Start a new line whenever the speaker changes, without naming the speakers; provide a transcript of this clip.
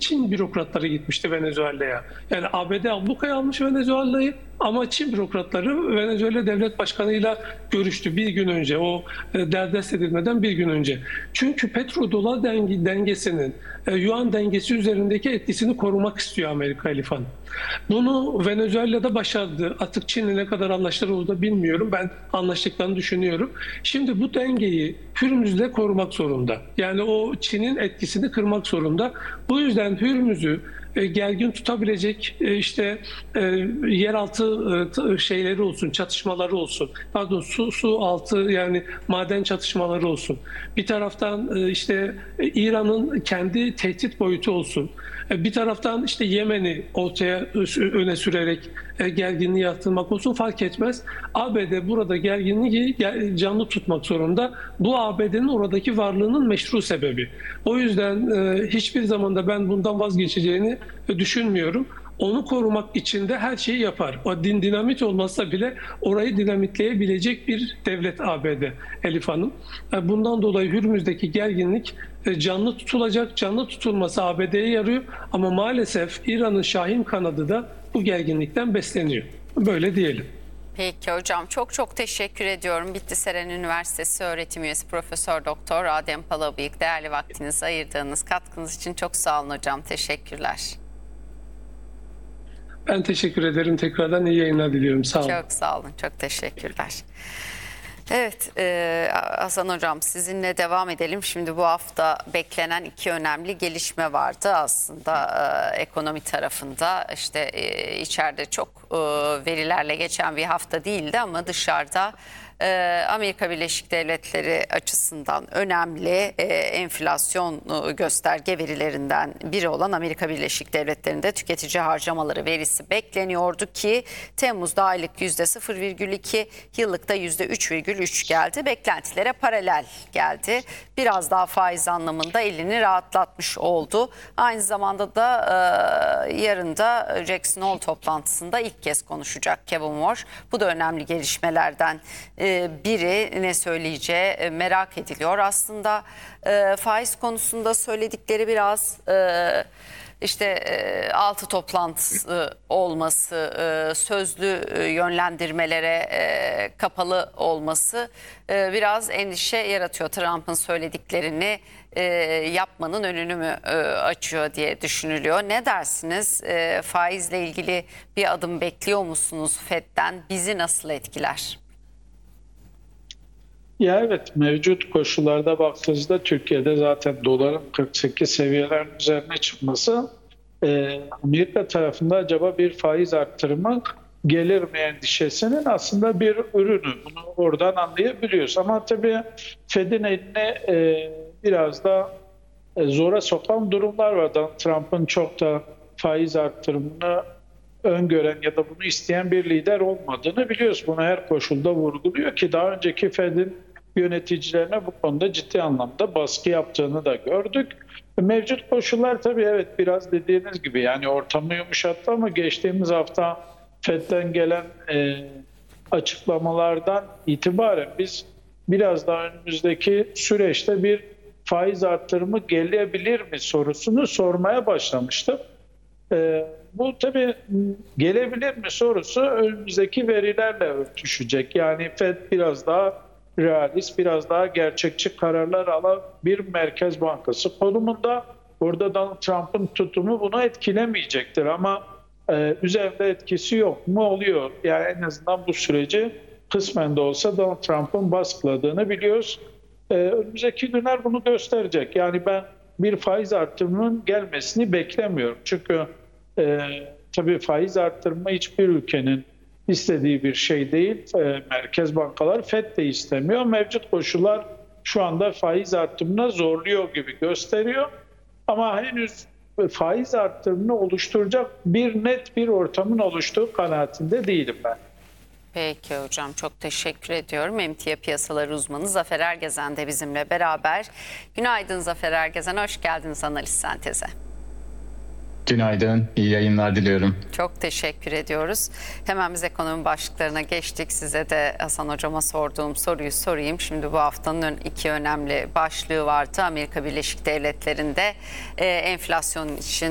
Çin bürokratları gitmişti Venezuela'ya. Yani ABD ablukaya almış Venezuela'yı ama Çin bürokratları Venezuela devlet başkanıyla görüştü bir gün önce. O derdest edilmeden bir gün önce. Çünkü petrodolar dengesinin yuan dengesi üzerindeki etkisini korumak istiyor Amerika Elif Hanım. Bunu Venezuela'da başardı. Artık Çin'le ne kadar anlaştılar da bilmiyorum. Ben anlaştıklarını düşünüyorum. Şimdi bu dengeyi Hürmüz'le korumak zorunda. Yani o Çin'in etkisini kırmak zorunda. Bu yüzden Hürmüz'ü gergin tutabilecek işte yeraltı şeyleri olsun, çatışmaları olsun. Pardon, su altı yani maden çatışmaları olsun. Bir taraftan işte İran'ın kendi tehdit boyutu olsun. Bir taraftan işte Yemen'i ortaya öne sürerek gerginliği arttırmak olsun fark etmez. ABD burada gerginliği canlı tutmak zorunda. Bu ABD'nin oradaki varlığının meşru sebebi. O yüzden hiçbir zaman da ben bundan vazgeçeceğini düşünmüyorum. Onu korumak için de her şeyi yapar. O dinamit olmazsa bile orayı dinamitleyebilecek bir devlet ABD Elif Hanım. Bundan dolayı Hürmüz'deki gerginlik canlı tutulacak. Canlı tutulması ABD'ye yarıyor ama maalesef İran'ın Şahin kanadı da bu gerginlikten besleniyor. Böyle diyelim.
Peki hocam, çok teşekkür ediyorum. Bitlis Eren Üniversitesi öğretim üyesi Profesör Doktor Adem Palabıyık, değerli vaktinizi ayırdığınız katkınız için çok sağ olun hocam. Teşekkürler.
Ben teşekkür ederim. Tekrardan iyi yayınlar diliyorum. Sağ olun.
Çok sağ olun. Çok teşekkürler. Evet Hasan Hocam, sizinle devam edelim. Şimdi bu hafta beklenen iki önemli gelişme vardı aslında ekonomi tarafında. İşte içeride çok verilerle geçen bir hafta değildi ama dışarıda Amerika Birleşik Devletleri açısından önemli enflasyon gösterge verilerinden biri olan Amerika Birleşik Devletleri'nde tüketici harcamaları verisi bekleniyordu ki Temmuz'da aylık %0,2, yıllıkta %3,3 geldi. Beklentilere paralel geldi. Biraz daha faiz anlamında elini rahatlatmış oldu. Aynı zamanda da yarın da Jackson Hole toplantısında ilk kez konuşacak Kevin Warsh. Bu da önemli gelişmelerden biri, ne söyleyeceği merak ediliyor. Aslında faiz konusunda söyledikleri biraz işte altı toplantısı olması, sözlü yönlendirmelere kapalı olması biraz endişe yaratıyor. Trump'ın söylediklerini yapmanın önünü mü açıyor diye düşünülüyor. Ne dersiniz? Faizle ilgili bir adım bekliyor musunuz FED'den? Bizi nasıl etkiler?
Ya evet, mevcut koşullarda baktığınızda Türkiye'de zaten doların 48 seviyeler üzerine çıkması Amerika tarafında acaba bir faiz arttırımı gelir mi endişesinin aslında bir ürünü. Bunu oradan anlayabiliyoruz. Ama tabii Fed'in eline biraz da zora sokan durumlar var. Donald Trump'ın çok da faiz arttırımını öngören ya da bunu isteyen bir lider olmadığını biliyoruz. Bunu her koşulda vurguluyor ki daha önceki Fed'in yöneticilerine bu konuda ciddi anlamda baskı yaptığını da gördük. Mevcut koşullar tabii evet biraz dediğiniz gibi yani ortamı yumuşattı ama geçtiğimiz hafta Fed'den gelen açıklamalardan itibaren biz biraz daha önümüzdeki süreçte bir faiz arttırımı gelebilir mi sorusunu sormaya başlamıştık. Bu tabii gelebilir mi sorusu önümüzdeki verilerle örtüşecek. Yani Fed biraz daha realist, biraz daha gerçekçi kararlar alan bir merkez bankası konumunda. Burada Donald Trump'ın tutumu bunu etkilemeyecektir ama üzerinde etkisi yok mu? Oluyor. Yani en azından bu süreci kısmen de olsa Donald Trump'ın baskıladığını biliyoruz. Önümüzdeki günler bunu gösterecek. Yani ben bir faiz artırımının gelmesini beklemiyorum. Çünkü tabii faiz arttırma hiçbir ülkenin istediği bir şey değil. Merkez bankalar, FED de istemiyor. Mevcut koşullar şu anda faiz arttırımına zorluyor gibi gösteriyor. Ama henüz faiz arttırımını oluşturacak net bir ortamın oluştuğu kanaatinde değilim ben.
Peki hocam, çok teşekkür ediyorum. Emtia piyasaları uzmanı Zafer Ergezen de bizimle beraber. Günaydın Zafer Ergezen, hoş geldiniz Analiz Sentez'e.
Günaydın, iyi yayınlar diliyorum.
Çok teşekkür ediyoruz. Hemen biz ekonomi başlıklarına geçtik. Size de Hasan Hocam'a sorduğum soruyu sorayım. Şimdi bu haftanın iki önemli başlığı vardı. Amerika Birleşik Devletleri'nde enflasyon için